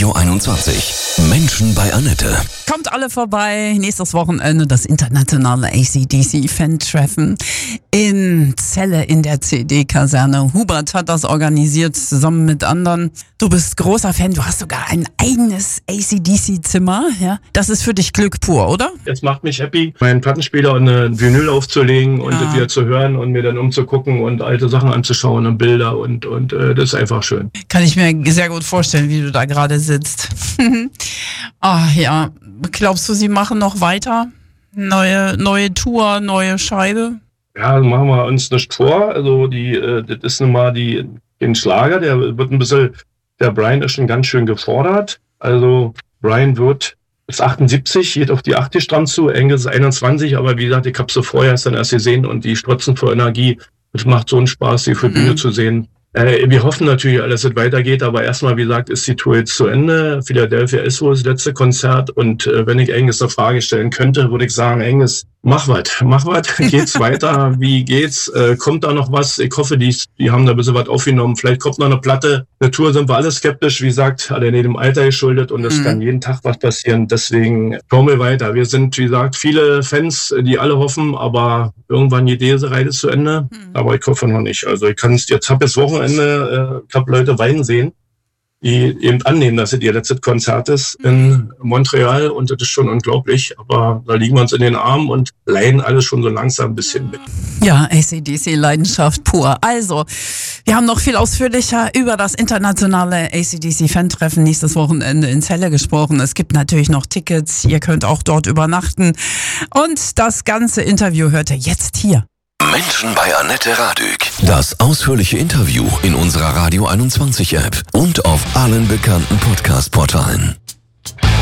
Radio 21. Menschen bei Annette. Kommt alle vorbei. Nächstes Wochenende das internationale AC/DC-Fan-Treffen in Celle in der CD-Kaserne. Hubert hat das organisiert zusammen mit anderen. Du bist großer Fan. Du hast sogar ein eigenes AC/DC-Zimmer. Ja? Das ist für dich Glück pur, oder? Es macht mich happy, meinen Plattenspieler und eine Vinyl aufzulegen und das wieder zu hören und mir dann umzugucken und alte Sachen anzuschauen und Bilder und das ist einfach schön. Kann ich mir sehr gut vorstellen, wie du da gerade sitzt. Ja. Glaubst du, sie machen noch weiter? Neue Tour, neue Scheibe? Ja, machen wir uns nicht vor. Also das ist nun mal den Schlager, der wird ein bisschen, der Brian ist schon ganz schön gefordert. Also Brian ist 78, geht auf die 80 dran zu, Angus ist 21, aber wie gesagt, ich habe sie vorher dann erst gesehen und die strotzen vor Energie. Es macht so einen Spaß, die für Bühne zu sehen. Wir hoffen natürlich, dass es weitergeht, aber erstmal, wie gesagt, ist die Tour jetzt zu Ende. Philadelphia ist wohl das letzte Konzert und wenn ich Angus eine Frage stellen könnte, würde ich sagen, Angus, mach was, geht's weiter, wie geht's, kommt da noch was? Ich hoffe, die haben da ein bisschen was aufgenommen, vielleicht kommt noch eine Platte. Eine Tour sind wir alle skeptisch, wie gesagt, alle in dem Alter geschuldet und es kann jeden Tag was passieren, deswegen schauen wir weiter. Wir sind, wie gesagt, viele Fans, die alle hoffen, aber irgendwann geht diese Reise zu Ende, aber ich hoffe noch nicht. Also ich kann es jetzt, habe jetzt Wochenende, ich habe Leute weinen sehen, die eben annehmen, dass es ihr letztes Konzert ist in Montreal und das ist schon unglaublich, aber da liegen wir uns in den Armen und leiden alles schon so langsam ein bisschen mit. Ja, AC/DC-Leidenschaft pur. Also, wir haben noch viel ausführlicher über das internationale AC/DC-Fan-Treffen nächstes Wochenende in Celle gesprochen. Es gibt natürlich noch Tickets, ihr könnt auch dort übernachten und das ganze Interview hört ihr jetzt hier. Menschen bei Annette Radück. Das ausführliche Interview in unserer Radio 21 App und auf allen bekannten Podcast-Portalen.